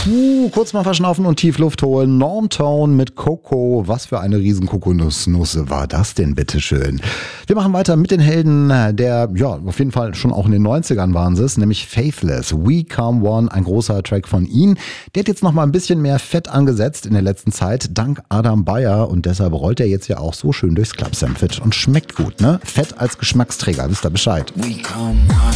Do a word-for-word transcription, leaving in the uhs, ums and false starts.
Uh, kurz mal verschnaufen und tief Luft holen. Normtone mit Coco. Was für eine riesen Kokosnusse war das denn, bitteschön? Wir machen weiter mit den Helden der, ja, auf jeden Fall schon auch in den neunzigern waren es, nämlich Faithless. We Come One, ein großer Track von ihnen. Der hat jetzt noch mal ein bisschen mehr Fett angesetzt in der letzten Zeit, dank Adam Beyer. Und deshalb rollt er jetzt ja auch so schön durchs Club Sandwich und schmeckt gut, ne? Fett als Geschmacksträger, wisst ihr Bescheid. We come one.